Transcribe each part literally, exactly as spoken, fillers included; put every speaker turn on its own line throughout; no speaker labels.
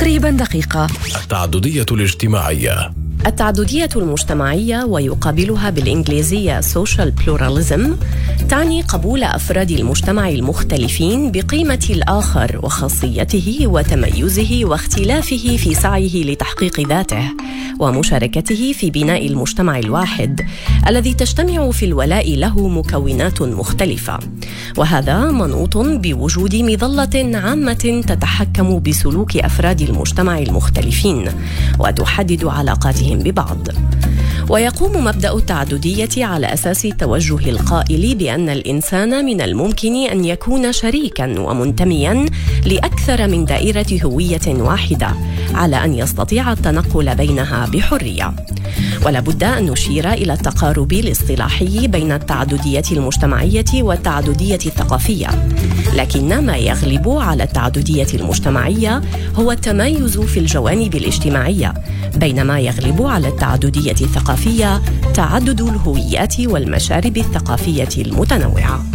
تقريبا دقيقة.
التعددية الاجتماعية.
التعددية المجتمعية، ويقابلها بالإنجليزية social pluralism، تعني قبول أفراد المجتمع المختلفين بقيمة الآخر وخاصيته وتميزه واختلافه في سعيه لتحقيق ذاته، ومشاركته في بناء المجتمع الواحد الذي تجتمع في الولاء له مكونات مختلفة. وهذا منوط بوجود مظلة عامة تتحكم بسلوك أفراد المجتمع المختلفين وتحدد علاقاتهم ببعض. ويقوم مبدأ التعددية على أساس توجه القائل بأن الإنسان من الممكن أن يكون شريكاً ومنتمياً لأكثر من دائرة هوية واحدة، على أن يستطيع التنقل بينها بحرية. ولا بد أن نشير إلى التقارب الاصطلاحي بين التعددية المجتمعية والتعددية الثقافية، لكن ما يغلب على التعددية المجتمعية هو التمايز في الجوانب الاجتماعية، بينما يغلب على التعددية الثقافية تعدد الهويات والمشارب الثقافية المتنوعة.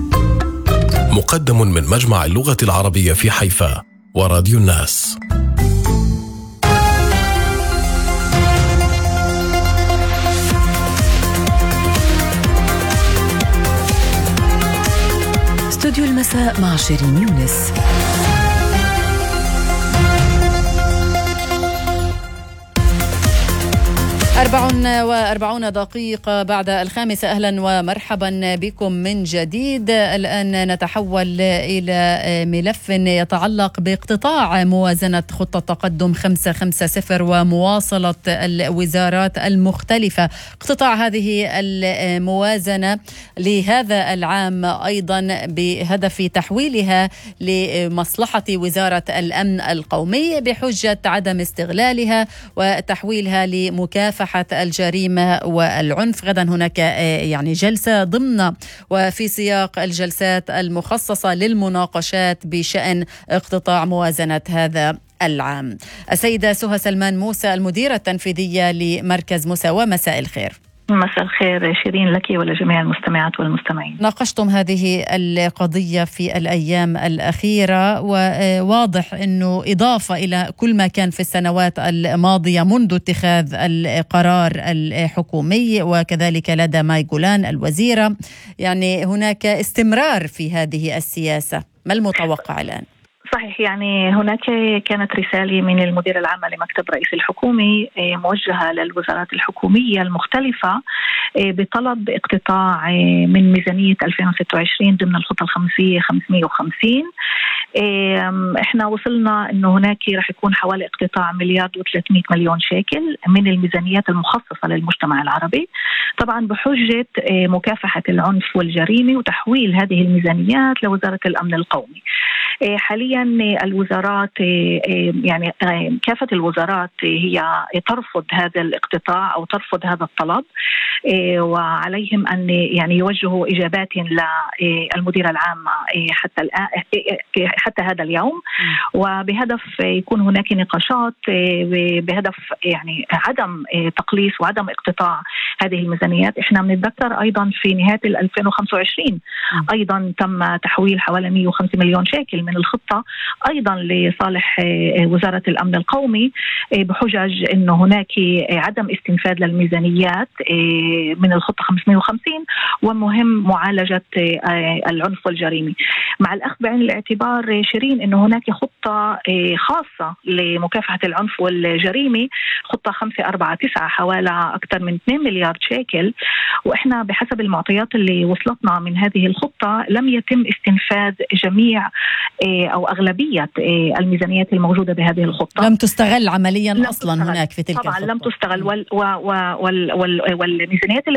مقدم من مجمع اللغة العربية في حيفا وراديو الناس.
استوديو المساء مع شيرين يونس. أربع وأربعون دقيقة بعد الخامسة. أهلا ومرحبا بكم من جديد. الآن نتحول إلى ملف يتعلق باقتطاع موازنة خطة تقدم خمسة خمسة صفر ومواصلة الوزارات المختلفة. اقتطاع هذه الموازنة لهذا العام أيضا بهدف تحويلها لمصلحة وزارة الأمن القومي بحجة عدم استغلالها وتحويلها لمكافحة الجريمة والعنف. غدا هناك يعني جلسة ضمن وفي سياق الجلسات المخصصة للمناقشات بشأن اقتطاع موازنة هذا العام. السيدة سهى سلمان موسى، المديرة التنفيذية لمركز مساواة، مساء الخير.
مساء الخير شيرين لك ولجميع المستمعات والمستمعين.
ناقشتم هذه القضية في الأيام الأخيرة، وواضح أنه إضافة إلى كل ما كان في السنوات الماضية منذ اتخاذ القرار الحكومي وكذلك لدى ماي جولان الوزيرة، يعني هناك استمرار في هذه السياسة. ما المتوقع الآن؟
صحيح، يعني هناك كانت رسالة من المدير العام لمكتب رئيس الحكومة موجهة للوزارات الحكومية المختلفة بطلب اقتطاع من ميزانية ألفين وستة وعشرين ضمن الخطة الخمسية خمسمية وخمسين. احنا وصلنا انه هناك رح يكون حوالي اقتطاع مليار وثلاثمئة مليون شيكل من الميزانيات المخصصة للمجتمع العربي، طبعا بحجة مكافحة العنف والجريمة وتحويل هذه الميزانيات لوزارة الأمن القومي. حاليا الوزارات يعني كافة الوزارات هي ترفض هذا الاقتطاع أو ترفض هذا الطلب، وعليهم أن يعني يوجهوا إجابات للمدير العام حتى الآن حتى هذا اليوم، وبهدف يكون هناك نقاشات بهدف يعني عدم تقليص وعدم اقتطاع هذه الميزانيات. احنا بنتذكر ايضا في نهاية ألفين وخمسة وعشرين ايضا تم تحويل حوالي مئة وخمسة مليون شيكل من الخطة ايضا لصالح وزارة الامن القومي بحجج انه هناك عدم استنفاذ للميزانيات من الخطة خمسمئة وخمسين ومهم معالجة العنف والجريمة. مع الأخذ بعين الاعتبار شيرين انه هناك خطة خاصة لمكافحة العنف والجريمة، خطة خمسة أربعة تسعة حوالي أكثر من اثنين مليار شيكل، وإحنا بحسب المعطيات اللي وصلتنا من هذه الخطة لم يتم استنفاذ جميع أو أغلبية الميزانيات الموجودة بهذه الخطة.
لم تستغل عمليا أصلا تستغل. هناك في تلك
طبعا
الخطة
لم تستغل وال وال وال والميزانيات